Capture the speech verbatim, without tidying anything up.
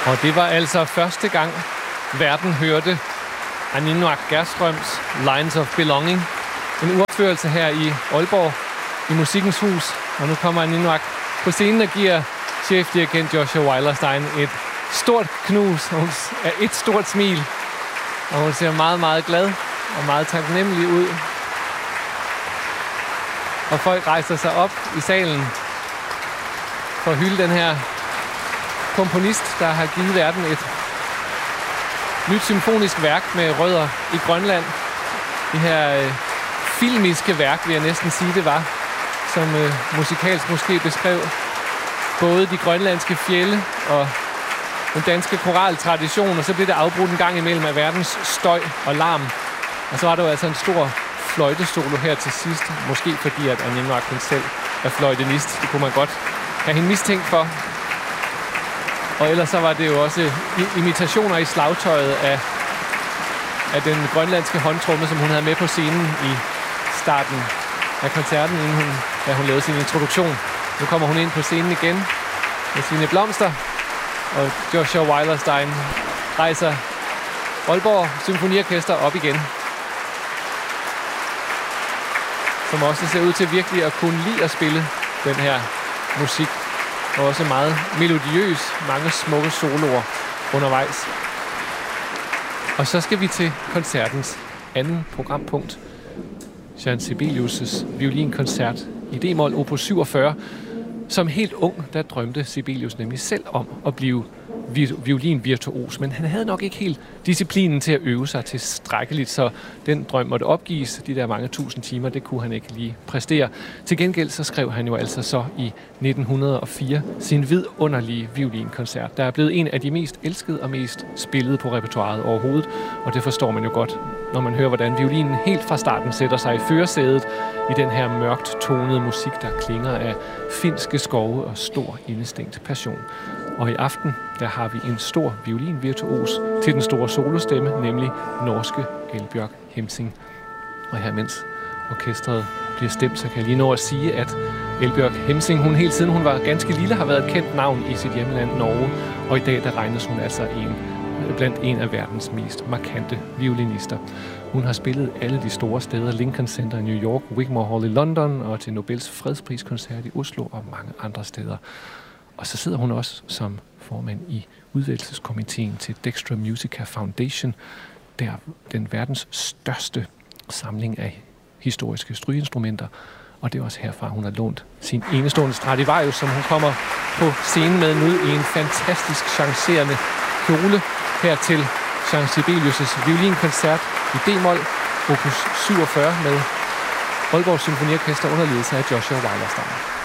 Og det var altså første gang, verden hørte Aninwaq Gerströms Lines of Belonging. En uopførelse her i Aalborg i Musikkens Hus. Og nu kommer Aninwaq på scenen og giver chefdirigent Joshua Weilerstein et stort knus. Hun er et stort smil. Og hun ser meget, meget glad og meget taknemmelig ud. Og folk rejser sig op i salen for at hylde den her komponist, der har givet verden et nyt symfonisk værk med rødder i Grønland. Det her øh, filmiske værk, vil jeg næsten sige, det var, som øh, musikalsk måske beskrev både de grønlandske fjelde og den danske koraltradition, og så blev det afbrudt en gang imellem af verdens støj og larm. Og så var der jo altså en stor fløjtesolo her til sidst, måske fordi at Aninwaq selv er fløjtenist. Det kunne man godt have hende mistænkt for. Og ellers så var det jo også imitationer i slagtøjet af, af den grønlandske håndtromme, som hun havde med på scenen i starten af koncerten, inden hun, da hun lavede sin introduktion. Nu kommer hun ind på scenen igen med sine blomster, og Joshua Weilerstein rejser Aalborg Symfoniorkester op igen, som også ser ud til virkelig at kunne lide at spille den her musik. Og også meget melodiøs, mange smukke soloer undervejs. Og så skal vi til koncertens anden programpunkt. Jean Sibelius' violinkoncert i D-mol opus syvogfyrre. Som helt ung, der drømte Sibelius nemlig selv om at blive violinvirtuos, men han havde nok ikke helt disciplinen til at øve sig tilstrækkeligt, så den drøm måtte opgives. De der mange tusind timer, det kunne han ikke lige præstere. Til gengæld så skrev han jo altså så i nitten hundrede og fire sin vidunderlige violinkoncert, der er blevet en af de mest elskede og mest spillede på repertoiret overhovedet, og det forstår man jo godt, når man hører, hvordan violinen helt fra starten sætter sig i førersædet i den her mørkt tonede musik, der klinger af finske skove og stor indestængt passion. Og i aften, der har vi en stor violinvirtuos til den store solostemme, nemlig norske Eldbjørg Hemsing. Og her mens orkestret bliver stemt, så kan jeg lige nå at sige, at Eldbjørg Hemsing, hun helt siden hun var ganske lille, har været et kendt navn i sit hjemland Norge. Og i dag, der regnes hun altså en, blandt en af verdens mest markante violinister. Hun har spillet alle de store steder, Lincoln Center i New York, Wigmore Hall i London og til Nobels fredspriskoncert i Oslo og mange andre steder. Og så sidder hun også som formand i udvælgelseskomiteen til Dextra Musica Foundation, der den verdens største samling af historiske strygeinstrumenter. Og det er også herfra, hun har lånt sin enestående Stradivarius, som hun kommer på scenen med nu i en fantastisk chancerende kjole her til Jean Sibelius' violinkoncert i D-mol, opus syvogfyrre med Aalborg Symfoniorkester under ledelse af Joshua Weilerstein.